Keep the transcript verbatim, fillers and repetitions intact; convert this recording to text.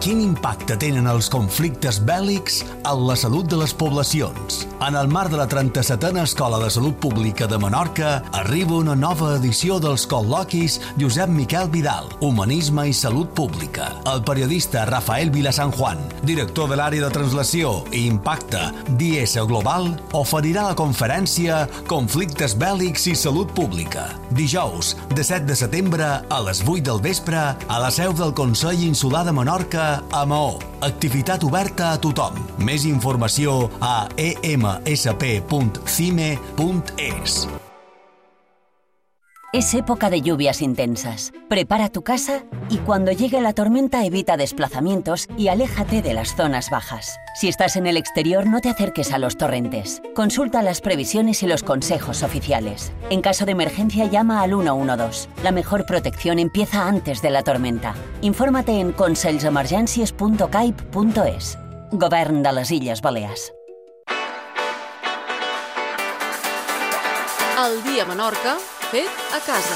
Quin impacte tenen els conflictes bèl·lics en la salut de les poblacions? En el marc de la trenta-setena Escola de Salut Pública de Menorca arriba una nova edició dels col·loquis Josep Miquel Vidal, Humanisme i Salut Pública. El periodista Rafael Vilasanjuan, director de l'àrea de translació i impacte d'I S Global, oferirà la conferència Conflictes bèl·lics i salut pública. Dijous, disset de setembre, a les vuit del vespre, a la seu del Consell Insular de Menorca, a Maó. Activitat oberta a tothom. Més informació a e eme esse pe punt cime punt es. Es época de lluvias intensas. Prepara tu casa y cuando llegue la tormenta evita desplazamientos y aléjate de las zonas bajas. Si estás en el exterior, no te acerques a los torrentes. Consulta las previsiones y los consejos oficiales. En caso de emergencia, llama al uno uno dos. La mejor protección empieza antes de la tormenta. Infórmate en consells-emergències punt caip punt es. Govern de les Illes Balears. El dia a Menorca, fet a casa.